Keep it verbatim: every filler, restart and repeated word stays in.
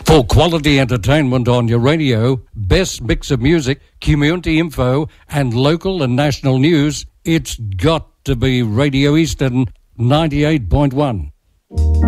For quality entertainment on your radio, best mix of music, community info, and local and national news, it's got to be Radio Eastern ninety-eight point one.